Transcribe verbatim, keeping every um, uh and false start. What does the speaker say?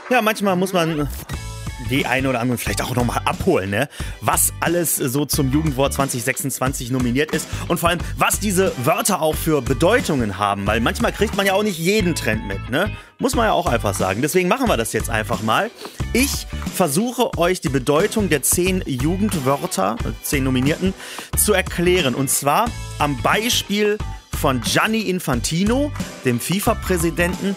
Ja, manchmal muss man die eine oder andere vielleicht auch nochmal abholen, ne? Was alles so zum Jugendwort zwanzig sechsundzwanzig nominiert ist und vor allem, was diese Wörter auch für Bedeutungen haben, weil manchmal kriegt man ja auch nicht jeden Trend mit, ne? Muss man ja auch einfach sagen. Deswegen machen wir das jetzt einfach mal. Ich versuche euch die Bedeutung der zehn Jugendwörter, zehn Nominierten, zu erklären. Und zwar am Beispiel von Gianni Infantino, dem FIFA-Präsidenten,